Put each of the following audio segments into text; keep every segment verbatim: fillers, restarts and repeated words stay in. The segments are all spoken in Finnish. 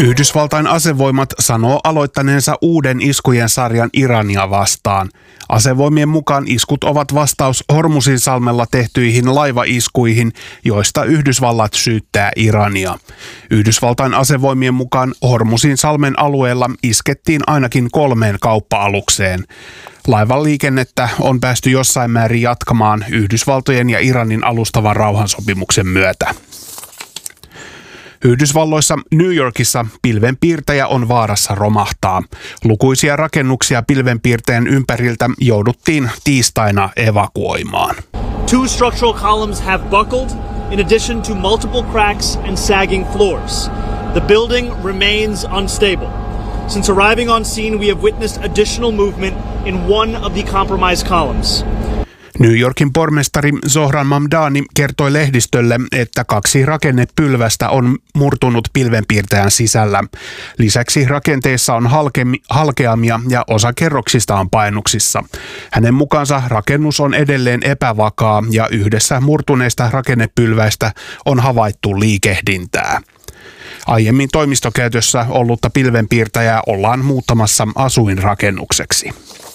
Yhdysvaltain asevoimat sanoo aloittaneensa uuden iskujen sarjan Irania vastaan. Asevoimien mukaan iskut ovat vastaus Hormuzinsalmella tehtyihin laivaiskuihin, joista Yhdysvallat syyttää Irania. Yhdysvaltain asevoimien mukaan Hormuzinsalmen alueella iskettiin ainakin kolmeen kauppa-alukseen. Laivan liikennettä on päästy jossain määrin jatkamaan Yhdysvaltojen ja Iranin alustavan rauhansopimuksen myötä. Yhdysvalloissa New Yorkissa pilvenpiirtäjä on vaarassa romahtaa. Lukuisia rakennuksia pilvenpiirtäjän ympäriltä jouduttiin tiistaina evakuoimaan. Two structural columns have buckled in addition to multiple cracks and sagging floors. The building remains unstable. Since arriving on scene, we have witnessed additional movement in one of the compromised columns. New Yorkin pormestari Zohran Mamdani kertoi lehdistölle, että kaksi rakennepylvästä on murtunut pilvenpiirtäjän sisällä. Lisäksi rakenteissa on halke- halkeamia ja osa kerroksista on painnuksissa. Hänen mukaansa rakennus on edelleen epävakaa ja yhdessä murtuneista rakennepylväistä on havaittu liikehdintää. Aiemmin toimistokäytössä ollutta pilvenpiirtäjää ollaan muuttamassa asuinrakennukseksi.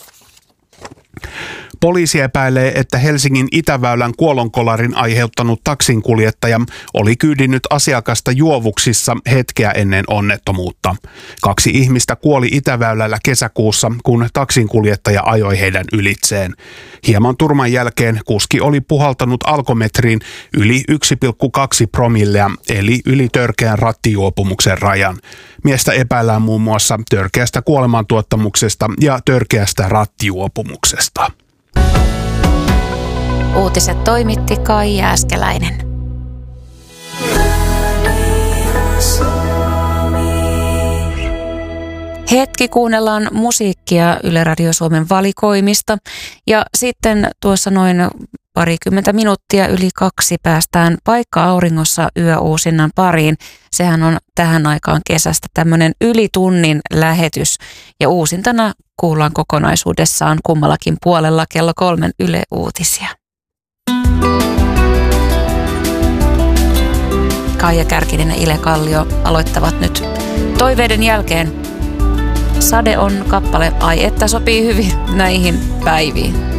Poliisi epäilee, että Helsingin Itäväylän kuolonkolarin aiheuttanut taksinkuljettaja oli kyydinyt asiakasta juovuksissa hetkeä ennen onnettomuutta. Kaksi ihmistä kuoli Itäväylällä kesäkuussa, kun taksinkuljettaja ajoi heidän ylitseen. Hieman turman jälkeen kuski oli puhaltanut alkometriin yli yksi pilkku kaksi promillea, eli yli törkeän rattijuopumuksen rajan. Miestä epäillään muun muassa törkeästä kuolemantuottamuksesta ja törkeästä rattijuopumuksesta. Uutiset toimitti Kai Jääskeläinen. Hetki kuunnellaan musiikkia Yle Radio Suomen valikoimista ja sitten tuossa noin parikymmentä minuuttia yli kaksi päästään Paikka auringossa yöuusinnan pariin. Sehän on tähän aikaan kesästä tämmöinen yli tunnin lähetys ja uusintana kuullaan kokonaisuudessaan kummallakin puolella kello kolmen Yle Uutisia. Kaija Kärkinen ja Ile Kallio aloittavat nyt toiveiden jälkeen. Sade on kappale, ai että sopii hyvin näihin päiviin.